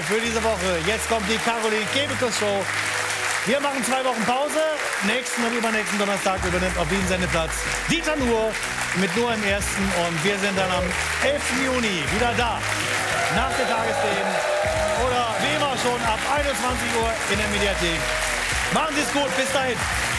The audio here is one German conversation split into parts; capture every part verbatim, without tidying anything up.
für diese Woche. Jetzt kommt die Caroline Kebekus Show. Wir machen zwei Wochen Pause. Nächsten und übernächsten Donnerstag übernimmt auf Wien Sendeplatz Dieter Nuhr mit Nur im Ersten. Und wir sind dann am elften Juni wieder da. Nach der Tagesthemen oder wie immer schon ab einundzwanzig Uhr in der Mediathek. Machen Sie es gut. Bis dahin.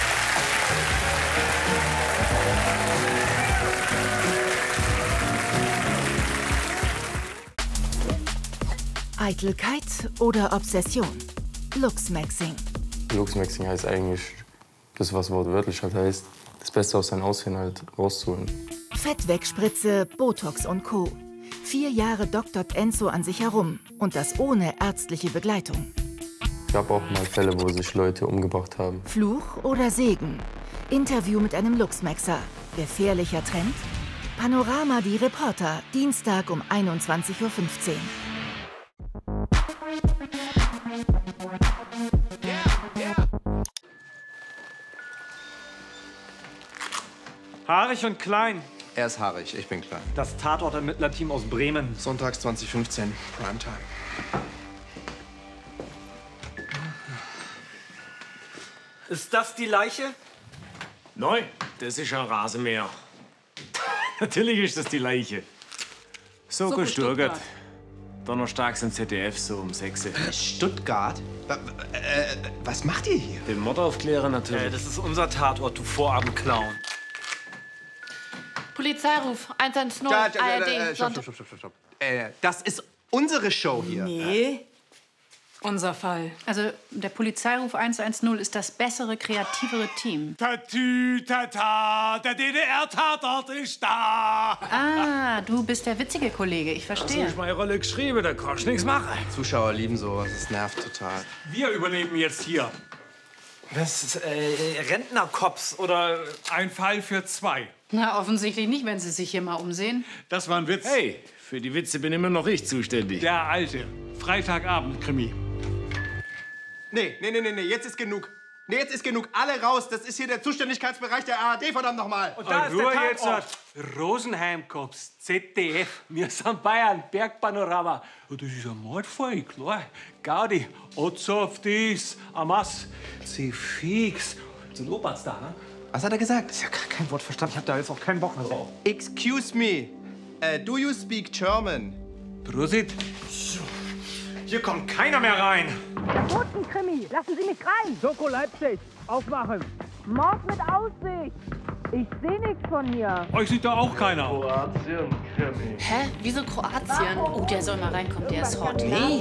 Eitelkeit oder Obsession? Luchsmaxing. Luchsmaxing heißt eigentlich das, was wortwörtlich halt heißt, das Beste aus seinem Aussehen halt rauszuholen. Fettwegspritze, Botox und Co. Vier Jahre doktort Enzo an sich herum und das ohne ärztliche Begleitung. Es gab auch mal Fälle, wo sich Leute umgebracht haben. Fluch oder Segen? Interview mit einem Luchsmaxer. Gefährlicher Trend? Panorama die Reporter, Dienstag um einundzwanzig Uhr fünfzehn. Haarig und klein. Er ist haarig, ich bin klein. Das Tatortermittlerteam aus Bremen. Sonntags zwanzig fünfzehn, Primetime. Ist das die Leiche? Nein, das ist ein Rasenmäher. Natürlich ist das die Leiche. So, So gut, Stuttgart. Stuttgart. Donnerstags im Z D F, so um sechs Uhr. Stuttgart? Wa- wa- äh, was macht ihr hier? Den Mordaufklärer natürlich. Äh, das ist unser Tatort, du Vorabendclown. Polizeiruf eins eins null, Da, da, A R da, D. äh, stopp, Sonntag- stopp, stopp, stopp, stopp. Äh, das ist unsere Show hier. Nee, unser Fall. Also der Polizeiruf eins eins null ist das bessere, kreativere Team. Tatü, tata, der D D R-Tatort ist da. Ah, du bist der witzige Kollege, ich So verstehe. ist meine Rolle geschrieben, da kannst du nichts machen. Zuschauer lieben sowas, es nervt total. Wir übernehmen jetzt hier. Das ist äh, Rentnercops oder ein Fall für zwei. Na, offensichtlich nicht, wenn Sie sich hier mal umsehen. Das war ein Witz. Hey, für die Witze bin immer noch ich zuständig. Der alte Freitagabend-Krimi. Nee, nee, nee, nee, nee, jetzt ist genug. Nee, jetzt ist genug. Alle raus. Das ist hier der Zuständigkeitsbereich der A R D, verdammt nochmal. Und da ist Ruhe der jetzt, Tatort. Rosenheim-Cops, Z D F. Wir sind Bayern, Bergpanorama. Und das ist ein Mordfall, klar. Gaudi, Otto auf dies, Amas, sie fix. So ein Oberarzt da, ne? Was hat er gesagt? Ich hab gar kein Wort verstanden. Ich hab da jetzt auch keinen Bock mehr drauf. Excuse me. Uh, do you speak German? Prosit. Hier kommt keiner mehr rein. Totenkrimi, lassen Sie mich rein! Soko Leipzig, aufmachen. Mord mit Aussicht! Ich sehe nichts von hier. Euch sieht da auch keiner. Hä? Wieso Kroatien? Oh, der soll mal reinkommen, der ist hot. Nee.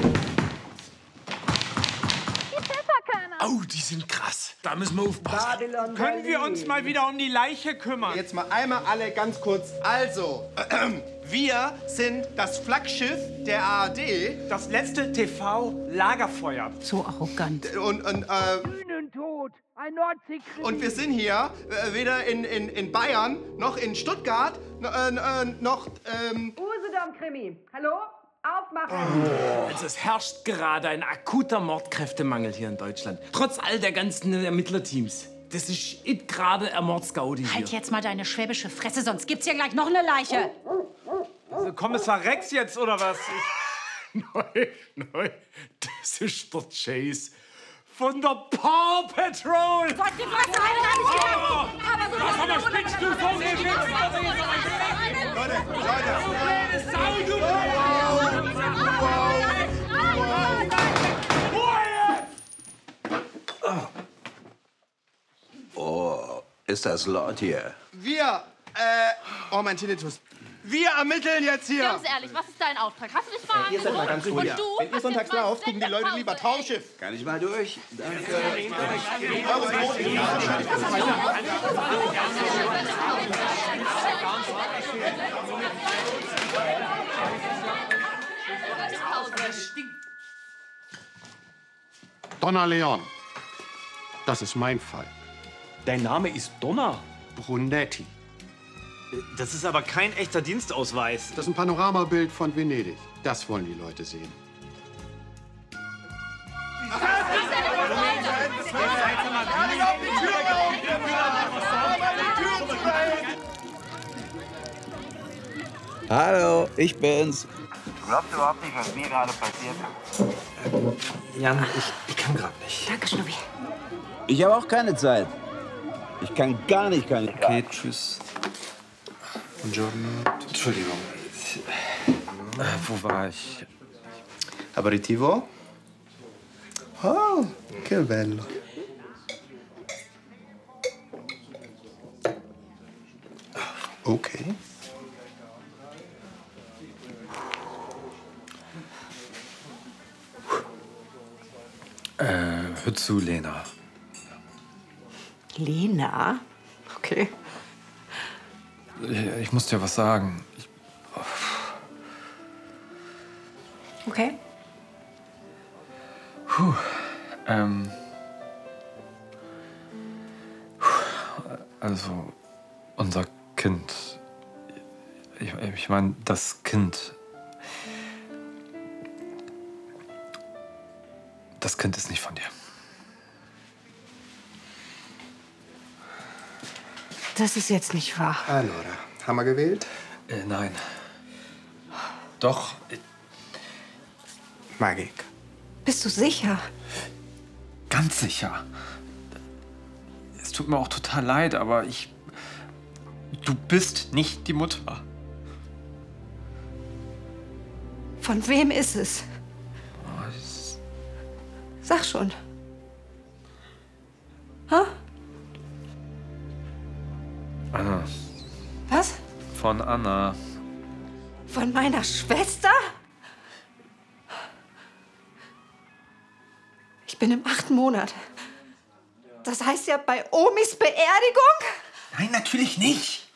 Die Pfefferkörner! Oh, die sind krass. Da müssen wir aufpassen. Können wir uns mal wieder um die Leiche kümmern? Jetzt mal einmal alle ganz kurz. Also, wir sind das Flaggschiff der A R D Das letzte T V-Lagerfeuer. So arrogant. und, und, äh, Bühnentod! Ein Nordseekrimi! und wir sind hier äh, weder in, in, in Bayern noch in Stuttgart n- äh, äh, noch, ähm, Usedom-Krimi! Hallo? Aufmachen! Also es herrscht gerade ein akuter Mordkräftemangel hier in Deutschland. Trotz all der ganzen Ermittlerteams. Das ist it gerade ein Mordsgaudi hier. Halt jetzt mal deine schwäbische Fresse, sonst gibt's hier gleich noch eine Leiche. Also Kommissar Rex jetzt, oder was? Nein, nein, das ist der Chase von der Paw Patrol. Gott, die Fresse, halt nicht hier! Aber so Was aber spinnst du so? Leute, Leute, Sau, du Oh, ist das laut hier? wir, äh, oh mein Tinnitus. Wir ermitteln jetzt hier. Ganz ehrlich, was ist dein Auftrag? Hast du dich mal Ihr seid mal ganz ruhig. Und du? Wenn ihr Hast sonntags jetzt mal lauft, gucken die Leute Pause, lieber ey. Traumschiff. Kann ich mal durch? Danke. Donna Leon. Das ist mein Fall. Dein Name ist Donner. Brunetti. Das ist aber kein echter Dienstausweis. Das ist ein Panoramabild von Venedig. Das wollen die Leute sehen. Hallo, ich bin's. glaubst überhaupt nicht, was mir gerade passiert ist. Jan, ich, ich kann gerade nicht. Danke, Schnubbi. Ich habe auch keine Zeit. Ich kann gar nicht keine Zeit. Okay, tschüss. Buongiorno. Entschuldigung. Äh, wo war ich? Aperitivo? Oh, che bello. Okay. Äh, hör zu, Lena. Lena? Okay. Ich, ich muss dir was sagen. Ich, Okay. Puh, ähm. Also, unser Kind. Ich, ich meine, das Kind. Das Kind ist nicht von dir. Das ist jetzt nicht wahr. Allora, haben wir gewählt? Äh, nein. Doch. Mag ich. Bist du sicher? Ganz sicher. Es tut mir auch total leid, aber ich... Du bist nicht die Mutter. Von wem ist es? Sag schon. Ha? Anna. Was? Von Anna. Von meiner Schwester? Ich bin im achten Monat. Das heißt ja bei Omis Beerdigung? Nein, natürlich nicht.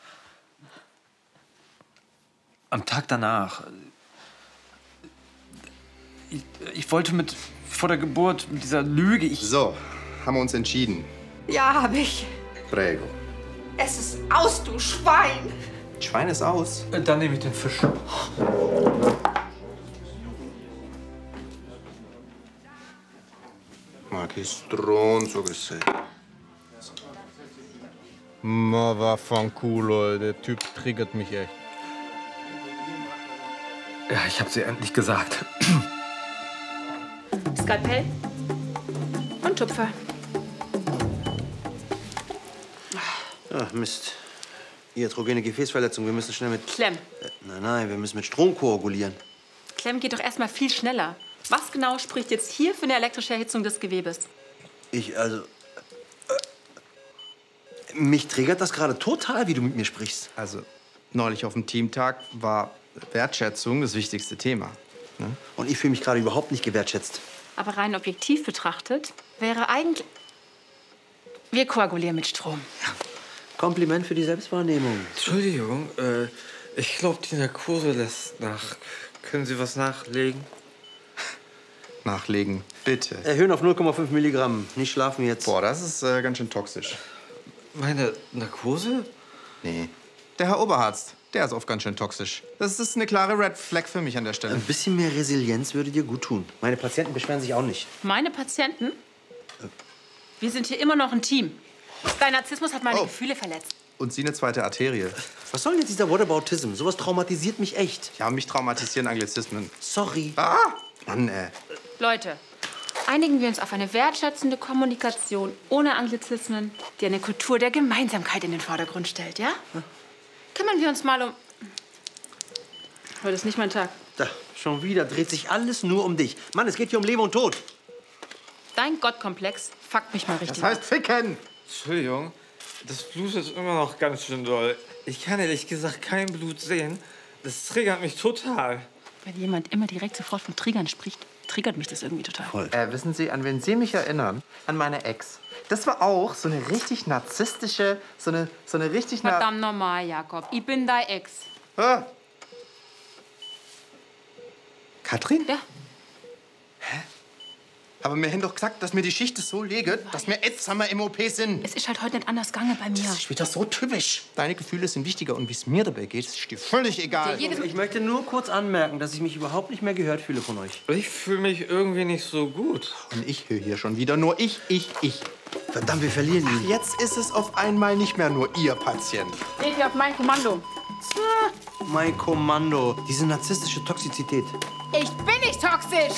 Am Tag danach. Ich, ich wollte mit vor der Geburt mit dieser Lüge. Ich so, haben wir uns entschieden. Ja, hab ich. Prego. Es ist aus, du Schwein! Schwein ist aus. Dann nehme ich den Fisch. Ma che stronzo che sei. Ma vaffanculo, der Typ triggert mich echt. Ja, ich habe sie endlich gesagt. Skalpell und Tupfer. Ach, Mist. Iatrogene Gefäßverletzung. Wir müssen schnell mit... Klemm. Äh, nein, nein, wir müssen mit Strom koagulieren. Klemm geht doch erstmal viel schneller. Was genau spricht jetzt hier für eine elektrische Erhitzung des Gewebes? Ich, also... Äh, mich triggert das gerade total, wie du mit mir sprichst. Also, neulich auf dem Teamtag war Wertschätzung das wichtigste Thema. Ne? Und ich fühle mich gerade überhaupt nicht gewertschätzt. Aber rein objektiv betrachtet wäre eigentlich... Wir koagulieren mit Strom. Kompliment für die Selbstwahrnehmung. Entschuldigung, äh, ich glaube, die Narkose lässt nach. Können Sie was nachlegen? Nachlegen, bitte. Erhöhen auf null Komma fünf Milligramm. Nicht schlafen jetzt. Boah, das ist äh, ganz schön toxisch. Meine Narkose? Nee. Der Herr Oberarzt, der ist oft ganz schön toxisch. Das ist eine klare Red Flag für mich an der Stelle. Ein bisschen mehr Resilienz würde dir gut tun. Meine Patienten beschweren sich auch nicht. Meine Patienten? Wir sind hier immer noch ein Team. Dein Narzissmus hat meine Oh. Gefühle verletzt. Und Sie eine zweite Arterie. Was soll denn jetzt dieser Whataboutism? Sowas traumatisiert mich echt. Ja, mich traumatisieren Anglizismen. Sorry. Ah! Mann, ey. Leute, einigen wir uns auf eine wertschätzende Kommunikation ohne Anglizismen, die eine Kultur der Gemeinsamkeit in den Vordergrund stellt, ja? Hm. Kümmern wir uns mal um... Heute ist nicht mein Tag. Da, schon wieder dreht sich alles nur um dich. Mann, es geht hier um Leben und Tod. Dein Gottkomplex fuckt mich mal richtig Das heißt ab. ficken! Entschuldigung, das Blut ist immer noch ganz schön doll. Ich kann ehrlich gesagt kein Blut sehen. Das triggert mich total. Wenn jemand immer direkt sofort von Triggern spricht, triggert mich das irgendwie total. Voll. Äh, wissen Sie, an wen Sie mich erinnern? An meine Ex. Das war auch so eine richtig narzisstische, so eine, so eine richtig... Na Verdammt normal, Jakob. Ich bin dein Ex. ah. Katrin? Ja. Aber wir haben doch gesagt, dass mir die Schicht so lege, dass wir jetzt haben wir im O P sind. Es ist halt heute nicht anders gegangen bei mir. Das ist wieder so typisch. Deine Gefühle sind wichtiger und wie es mir dabei geht, ist dir völlig egal. Ich möchte nur kurz anmerken, dass ich mich überhaupt nicht mehr gehört fühle von euch. Ich fühle mich irgendwie nicht so gut. Und ich höre hier schon wieder nur ich, ich, ich. Verdammt, wir verlieren ihn. Jetzt ist es auf einmal nicht mehr nur Ihr Patient. Geht hier auf mein Kommando. Mein Kommando. Diese narzisstische Toxizität. Ich bin nicht toxisch.